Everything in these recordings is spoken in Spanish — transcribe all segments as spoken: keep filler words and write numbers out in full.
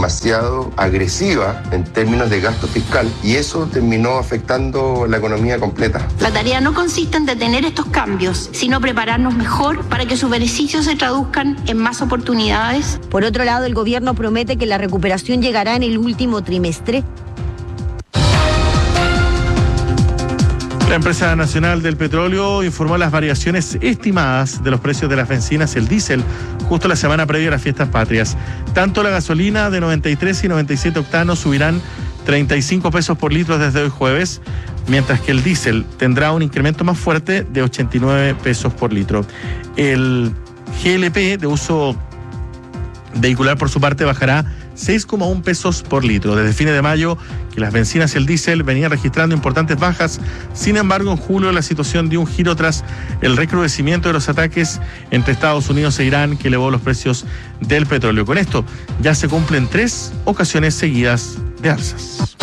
demasiado agresiva en términos de gasto fiscal y eso terminó afectando la economía completa. La tarea no consiste en detener estos cambios, sino prepararnos mejor para que sus beneficios se traduzcan en más oportunidades. Por otro lado, el gobierno promete que la recuperación llegará en el último trimestre. La empresa nacional del petróleo informó las variaciones estimadas de los precios de las bencinas y el diésel justo la semana previa a las fiestas patrias. Tanto la gasolina de noventa y tres y noventa y siete octanos subirán treinta y cinco pesos por litro desde hoy jueves, mientras que el diésel tendrá un incremento más fuerte de ochenta y nueve pesos por litro. El G L P de uso vehicular, por su parte, bajará seis coma uno pesos por litro. Desde fines de mayo, que las bencinas y el diésel venían registrando importantes bajas. Sin embargo, en julio la situación dio un giro tras el recrudecimiento de los ataques entre Estados Unidos e Irán, que elevó los precios del petróleo. Con esto, ya se cumplen tres ocasiones seguidas de alzas.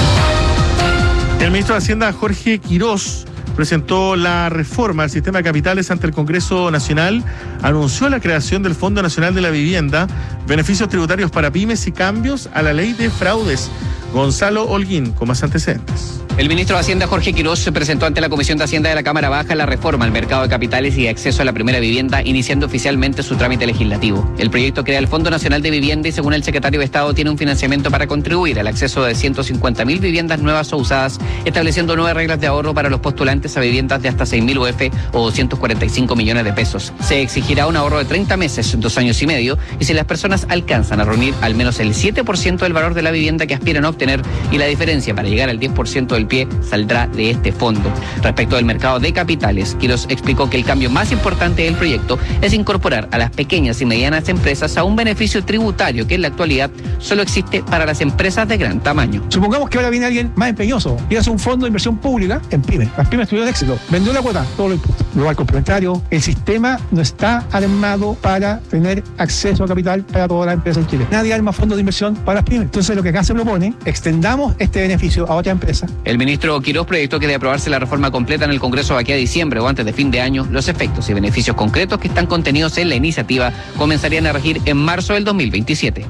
El ministro de Hacienda, Jorge Quirós, presentó la reforma al sistema de capitales ante el Congreso Nacional, anunció la creación del Fondo Nacional de la Vivienda, beneficios tributarios para pymes y cambios a la ley de fraudes. Gonzalo Holguín, con más antecedentes. El ministro de Hacienda, Jorge Quirós, se presentó ante la Comisión de Hacienda de la Cámara Baja la reforma al mercado de capitales y acceso a la primera vivienda, iniciando oficialmente su trámite legislativo. El proyecto crea el Fondo Nacional de Vivienda y, según el secretario de Estado, tiene un financiamiento para contribuir al acceso de ciento cincuenta mil viviendas nuevas o usadas, estableciendo nuevas reglas de ahorro para los postulantes a viviendas de hasta seis mil U F o doscientos cuarenta y cinco millones de pesos. Se exigirá un ahorro de treinta meses, dos años y medio, y si las personas alcanzan a reunir al menos el siete por ciento del valor de la vivienda que aspiran a obtener, y la diferencia para llegar al diez por ciento del pie saldrá de este fondo. Respecto del mercado de capitales, Quirós explicó que el cambio más importante del proyecto es incorporar a las pequeñas y medianas empresas a un beneficio tributario que en la actualidad solo existe para las empresas de gran tamaño. Supongamos que ahora viene alguien más empeñoso y hace un fondo de inversión pública en pymes. Las pymes tuvieron éxito, vendió la cuota, todo lo impuesto. Luego al complementario, el sistema no está armado para tener acceso a capital para todas las empresas en Chile. Nadie arma fondos de inversión para las pymes. Entonces lo que acá se propone, extendamos este beneficio a otra empresa. El ministro Quirós proyectó que de aprobarse la reforma completa en el Congreso de aquí a diciembre o antes de fin de año, los efectos y beneficios concretos que están contenidos en la iniciativa comenzarían a regir en marzo del dos mil veintisiete.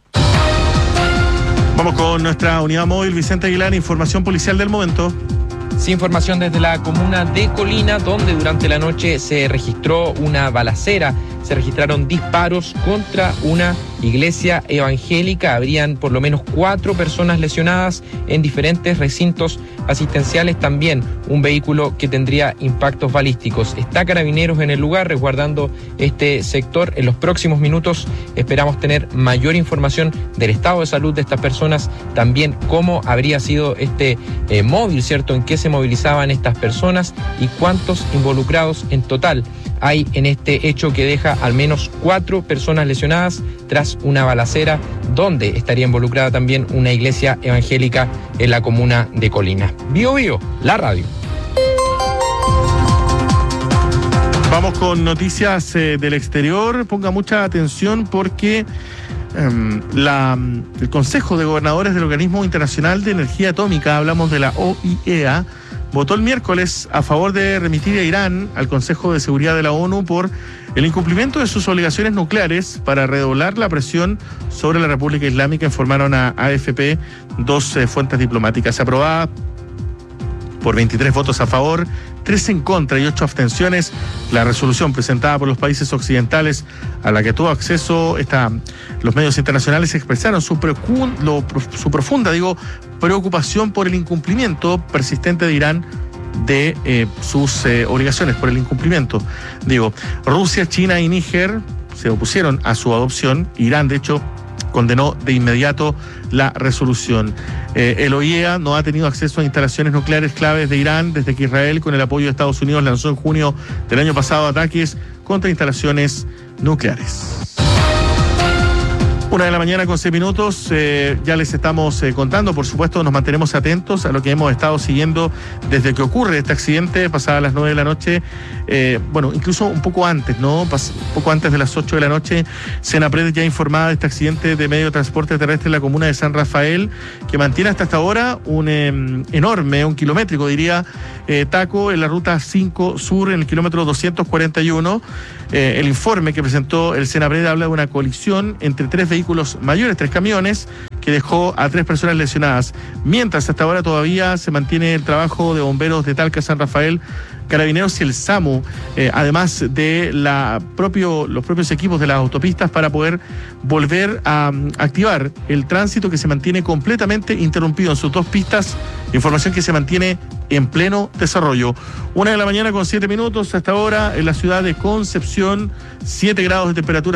Vamos con nuestra unidad móvil, Vicente Aguilar, información policial del momento. Sí, información desde la comuna de Colina, donde durante la noche se registró una balacera. Se registraron disparos contra una iglesia evangélica. Habrían por lo menos cuatro personas lesionadas en diferentes recintos asistenciales. También un vehículo que tendría impactos balísticos. Está Carabineros en el lugar resguardando este sector. En los próximos minutos esperamos tener mayor información del estado de salud de estas personas. También cómo habría sido este eh, móvil, ¿cierto? En qué se movilizaban estas personas y cuántos involucrados en total hay en este hecho que deja al menos cuatro personas lesionadas tras una balacera donde estaría involucrada también una iglesia evangélica en la comuna de Colina. Bio Bio, la radio. Vamos con noticias eh, del exterior. Ponga mucha atención porque eh, la, el Consejo de Gobernadores del Organismo Internacional de Energía Atómica, hablamos de la O I E A, votó el miércoles a favor de remitir a Irán al Consejo de Seguridad de la ONU por el incumplimiento de sus obligaciones nucleares para redoblar la presión sobre la República Islámica, informaron a A F P dos eh, fuentes diplomáticas. Aprobada por veintitrés votos a favor, tres en contra y ocho abstenciones, la resolución presentada por los países occidentales a la que tuvo acceso esta, los medios internacionales expresaron su, preocun, lo, su profunda digo, preocupación por el incumplimiento persistente de Irán de eh, sus eh, obligaciones, por el incumplimiento. Digo, Rusia, China y Níger se opusieron a su adopción. Irán, de hecho, condenó de inmediato la resolución. Eh, el O I E A no ha tenido acceso a instalaciones nucleares claves de Irán desde que Israel, con el apoyo de Estados Unidos, lanzó en junio del año pasado ataques contra instalaciones nucleares. Una de la mañana con seis minutos, eh, ya les estamos eh, contando, por supuesto nos mantenemos atentos a lo que hemos estado siguiendo desde que ocurre este accidente, pasadas las nueve de la noche, eh, bueno, incluso un poco antes, ¿no? Pas- un poco antes de las ocho de la noche, Senapred ya informada de este accidente de medio de transporte terrestre en la comuna de San Rafael, que mantiene hasta, hasta ahora un eh, enorme, un kilométrico, diría, eh, taco en la ruta cinco Sur, en el kilómetro doscientos cuarenta y uno. Eh, el informe que presentó el Senapred habla de una colisión entre tres vehículos mayores, tres camiones, que que dejó a tres personas lesionadas. Mientras hasta ahora todavía se mantiene el trabajo de bomberos de Talca, San Rafael, Carabineros y el SAMU, eh, además de la propio, los propios equipos de las autopistas para poder volver a um, activar el tránsito que se mantiene completamente interrumpido en sus dos pistas, información que se mantiene en pleno desarrollo. Una de la mañana con siete minutos hasta ahora en la ciudad de Concepción, siete grados de temperatura.